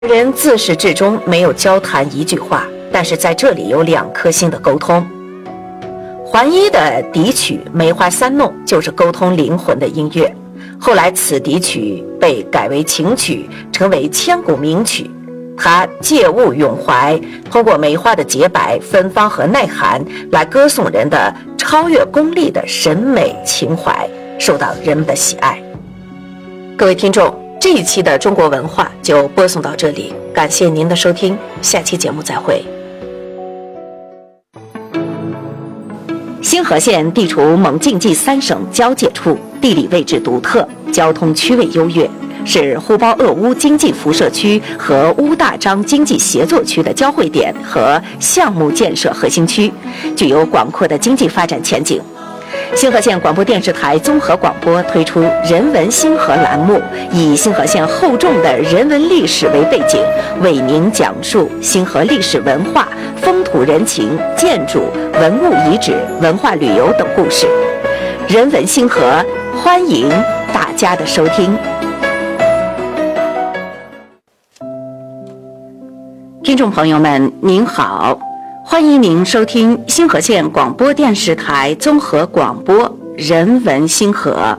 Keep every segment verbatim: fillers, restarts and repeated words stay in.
人自始至终没有交谈一句话，但是在这里有两颗心的沟通。桓伊的笛曲《梅花三弄》就是沟通灵魂的音乐，后来此笛曲被改为情曲，成为千古名曲。它借物咏怀，通过梅花的洁白、芬芳和耐寒来歌颂人的超越功利的审美情怀，受到人们的喜爱。各位听众，这一期的中国文化就播送到这里，感谢您的收听，下期节目再会。兴和县地处蒙晋冀三省交界处，地理位置独特，交通区位优越，是呼包鄂乌经济辐射区和乌大章经济协作区的交汇点和项目建设核心区，具有广阔的经济发展前景。兴和县广播电视台综合广播推出人文兴和栏目，以兴和县厚重的人文历史为背景，为您讲述兴和历史文化、风土人情、建筑、文物遗址、文化旅游等故事。人文兴和，欢迎大家的收听。听众朋友们，您好，欢迎您收听兴和县广播电视台综合广播人文兴和。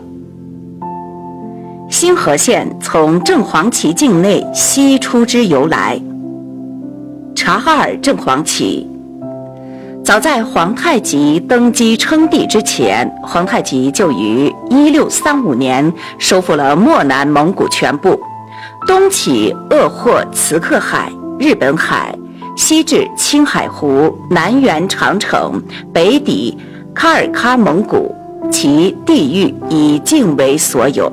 兴和县从正黄旗境内西出之由来。察哈尔正黄旗，早在皇太极登基称帝之前，皇太极就于一六三五年收复了漠南蒙古全部，东起鄂霍茨克海、日本海，西至青海湖，南缘长城，北抵喀尔喀蒙古，其地域以境为所有。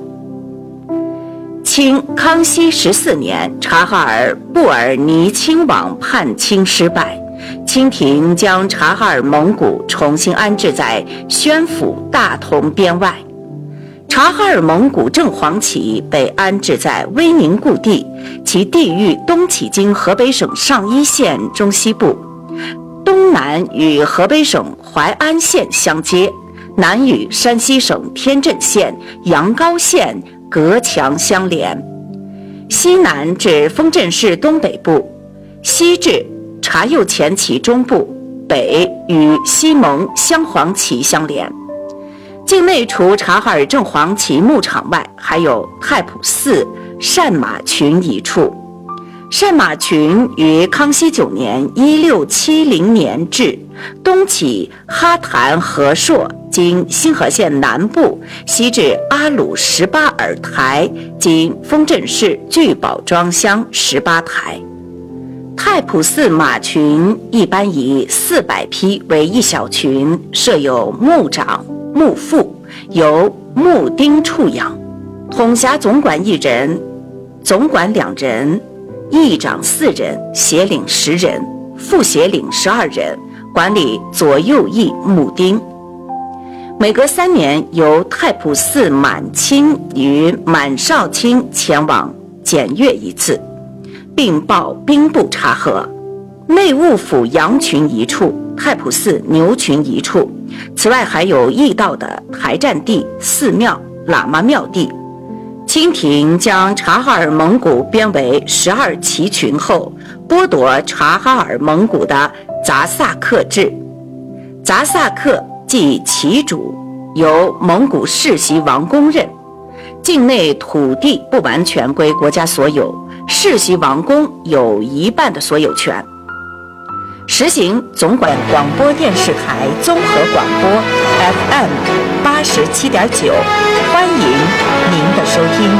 清康熙十四年，察哈尔布尔尼亲王叛清失败，清廷将察哈尔蒙古重新安置在宣府大同边外。察哈尔蒙古正黄旗被安置在威宁故地，其地域东起经河北省上邑县中西部，东南与河北省淮安县相接，南与山西省天镇县、阳高县隔墙相连，西南至丰镇市东北部，西至察右前旗中部，北与西蒙镶黄旗相连。境内除察哈尔正黄旗牧场外，还有太仆寺善马群一处。善马群于康熙九年一六七零年至，东起哈坛和硕，经兴和县南部，西至阿鲁十八尔台，经丰镇市聚宝庄乡十八台。太仆寺马群一般以四百匹为一小群，设有牧长、牧副，由牧丁处养，统辖总管一人，总管两人，议长四人，协领十人，副协领十二人，管理左右翼牧丁。每隔三年，由太仆寺满卿与满少卿前往检阅一次，并报兵部察核。内务府羊群一处，太仆寺牛群一处，此外还有驿道的台占地、寺庙、喇嘛庙地。清廷将察哈尔蒙古编为十二旗群后，剥夺察哈尔蒙古的杂萨克制。杂萨克即旗主，由蒙古世袭王公任，境内土地不完全归国家所有，世袭王公有一半的所有权。实行总管广播电视台综合广播 F M 八十七点九，欢迎您的收听。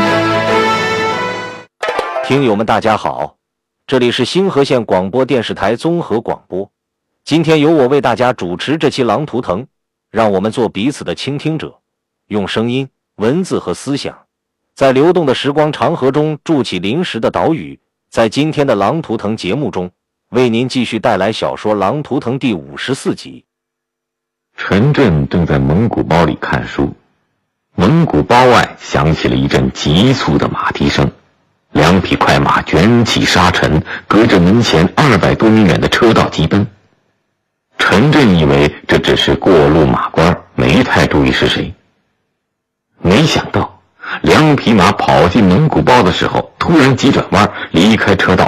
听友们大家好，这里是兴和县广播电视台综合广播，今天由我为大家主持这期狼图腾，让我们做彼此的倾听者，用声音、文字和思想，在流动的时光长河中筑起临时的岛屿。在今天的狼图腾节目中，为您继续带来小说《狼图腾》第五十四集。 陈震正在蒙古包里看书，蒙古包外响起了一阵急促的马蹄声，两匹快马卷起沙尘，隔着门前二百多米远的车道疾奔。陈震以为这只是过路马官，没太注意是谁，没想到两匹马跑进蒙古包的时候，突然急转弯，离开车道，